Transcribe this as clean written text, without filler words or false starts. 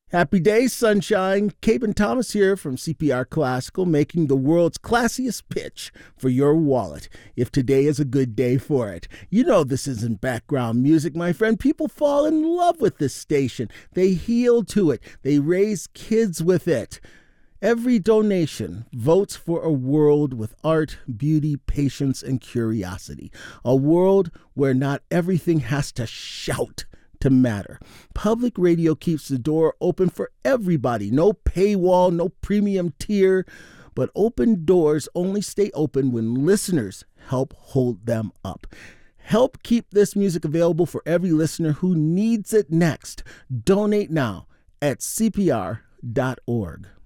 Happy day, sunshine. Caben Thomas here from CPR Classical, making the world's classiest pitch for your wallet, if today is a good day for it. You know this isn't background music, my friend. People fall in love with this station. They heal to it. They raise kids with it. Every donation votes for a world with art, beauty, patience, and curiosity. A world where not everything has to shout to matter. Public radio keeps the door open for everybody. No paywall, no premium tier, but open doors only stay open when listeners help hold them up. Help keep this music available for every listener who needs it next. Donate now at cpr.org.